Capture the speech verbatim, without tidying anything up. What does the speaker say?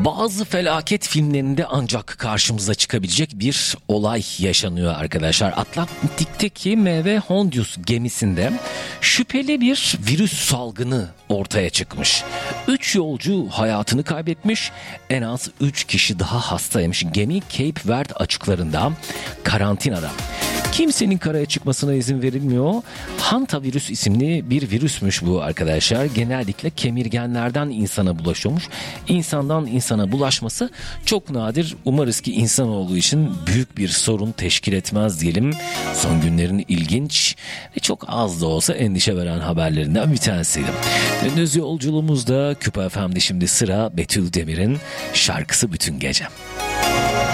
Bazı felaket filmlerinde ancak karşımıza çıkabilecek bir olay yaşanıyor arkadaşlar. Atlantik'teki M V Hondius gemisinde şüpheli bir virüs salgını ortaya çıkmış. Üç yolcu hayatını kaybetmiş, en az üç kişi daha hastaymış. Gemi Cape Verde açıklarında karantinada. Kimsenin karaya çıkmasına izin verilmiyor. Hantavirüs isimli bir virüsmüş bu arkadaşlar. Genellikle kemirgenlerden insana bulaşıyormuş. İnsandan insana bulaşması çok nadir. Umarız ki insanoğlu için büyük bir sorun teşkil etmez diyelim. Son günlerin ilginç ve çok az da olsa endişe veren haberlerinden bir tanesiydi. Gündüz yolculuğumuzda Küpa F M'de şimdi sıra Betül Demir'in şarkısı Bütün Gece.